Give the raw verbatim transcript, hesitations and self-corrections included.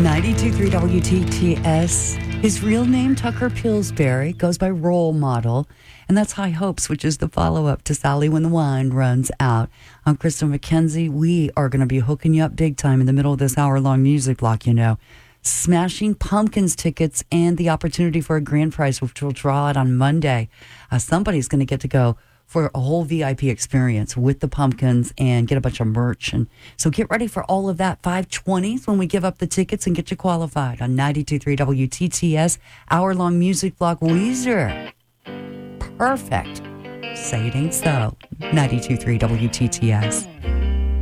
ninety-two point three W T T S. His real name, Tucker Pillsbury, goes by Role Model, and that's High Hopes, which is the follow-up to Sally When the Wine Runs Out. I'm Crystal McKenzie. We are going to be hooking you up big time in the middle of this hour-long music block, you know. Smashing Pumpkins tickets and the opportunity for a grand prize, which we'll draw out on Monday. Uh, somebody's going to get to go for a whole V I P experience with the Pumpkins and get a bunch of merch. And so get ready for all of that. five twenty when we give up the tickets and get you qualified on ninety-two point three W T T S, hour-long music block. Weezer. Perfect. Say it ain't so. ninety-two point three W T T S.